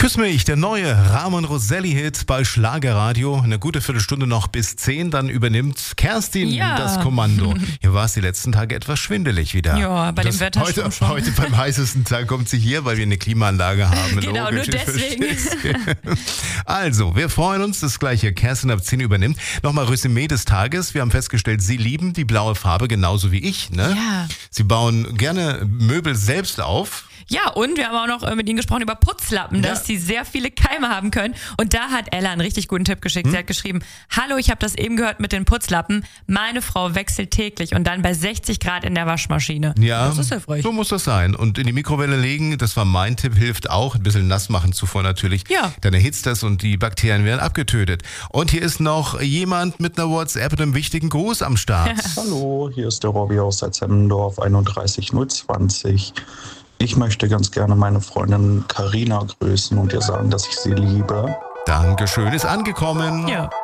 Küss mich, der neue Ramon Roselli-Hit bei Schlagerradio. Eine gute Viertelstunde noch bis 10, dann übernimmt Kerstin das Kommando. Hier war es die letzten Tage etwas schwindelig wieder. Ja, bei dem Wetter heute, schon. Heute beim heißesten Tag kommt sie hier, weil wir eine Klimaanlage haben. Genau, logisch, nur deswegen. Also, wir freuen uns, das gleiche Kerstin ab 10 übernimmt. Nochmal Resümee des Tages. Wir haben festgestellt, Sie lieben die blaue Farbe genauso wie ich. Ne? Ja. Sie bauen gerne Möbel selbst auf. Ja, und wir haben auch noch mit Ihnen gesprochen über Putzlappen, dass die sehr viele Keime haben können. Und da hat Ella einen richtig guten Tipp geschickt. Sie hat geschrieben, hallo, ich habe das eben gehört mit den Putzlappen. Meine Frau wechselt täglich und dann bei 60 Grad in der Waschmaschine. Ja, das ist hilfreich. So muss das sein. Und in die Mikrowelle legen, das war mein Tipp, hilft auch. Ein bisschen nass machen zuvor natürlich. Ja. Dann erhitzt das und die Bakterien werden abgetötet. Und hier ist noch jemand mit einer WhatsApp und einem wichtigen Gruß am Start. Hallo, hier ist der Robby aus Salzemmendorf 31020. Ich möchte ganz gerne meine Freundin Carina grüßen und ihr sagen, dass ich sie liebe. Dankeschön, ist angekommen. Ja.